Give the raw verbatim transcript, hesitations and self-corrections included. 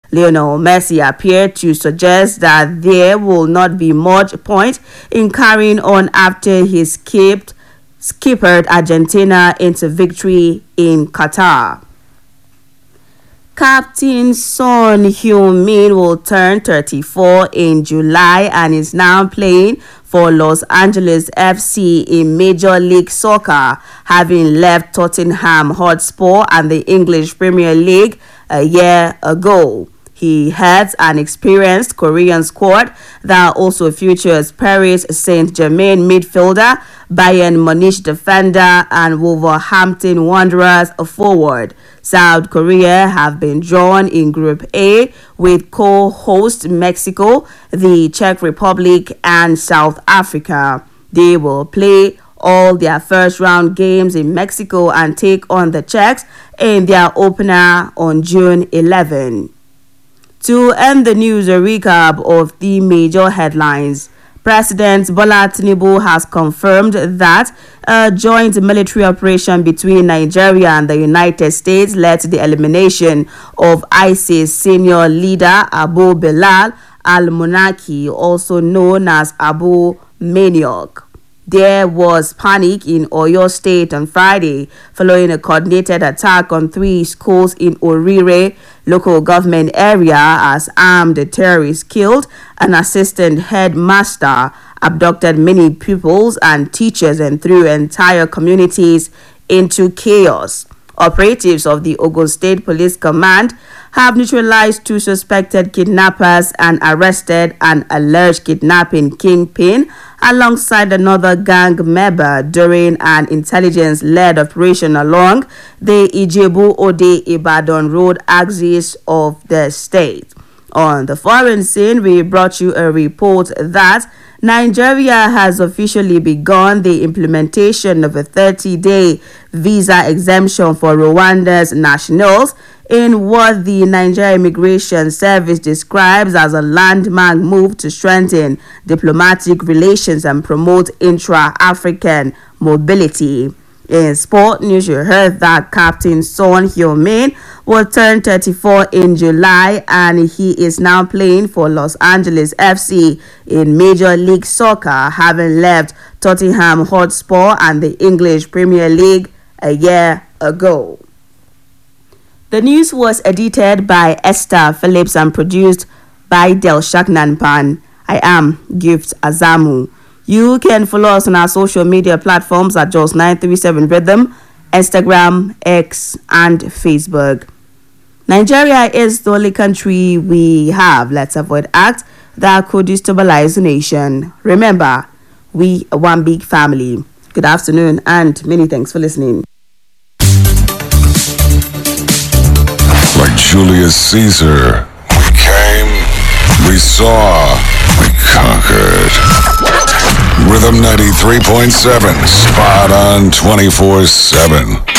Lionel Messi appeared to suggest that there will not be much point in carrying on after he skipped, skippered Argentina into victory in Qatar. Captain Son Heung-min will turn thirty-four in July and is now playing for Los Angeles F C in Major League Soccer, having left Tottenham Hotspur and the English Premier League a year ago. He heads an experienced Korean squad that also features Paris Saint-Germain midfielder, Bayern Munich defender, and Wolverhampton Wanderers forward. South Korea have been drawn in Group A with co-host Mexico, the Czech Republic, and South Africa. They will play all their first-round games in Mexico and take on the Czechs in their opener on June eleventh. To end the news, a recap of the major headlines. President Bola Tinubu has confirmed that a joint military operation between Nigeria and the United States led to the elimination of ISIS senior leader Abu Bilal al-Munaki, also known as Abu Maniok. There was panic in Oyo State on Friday following a coordinated attack on three schools in Orire local government area as armed terrorists killed an assistant headmaster, abducted many pupils and teachers, and threw entire communities into chaos. Operatives of the Ogun State Police Command have neutralized two suspected kidnappers and arrested an alleged kidnapping kingpin alongside another gang member during an intelligence-led operation along the Ijebu-Ode-Ibadan road axis of the state. On the foreign scene, we brought you a report that Nigeria has officially begun the implementation of a thirty-day visa exemption for Rwanda's nationals in what the Nigeria Immigration Service describes as a landmark move to strengthen diplomatic relations and promote intra-African mobility. In sport news, you heard that Captain Son Heung-min will turn thirty-four in July and he is now playing for Los Angeles F C in Major League Soccer, having left Tottenham Hotspur and the English Premier League a year ago. The news was edited by Esther Phillips and produced by Del Shaknanpan. I am Gift Azamu. You can follow us on our social media platforms at Jos nine three seven Rhythm, Instagram, X, and Facebook. Nigeria is the only country we have. Let's avoid acts that could destabilize the nation. Remember, we are one big family. Good afternoon and many thanks for listening. Like Julius Caesar, we came, we saw, we conquered. Rhythm ninety-three point seven, spot on twenty-four seven.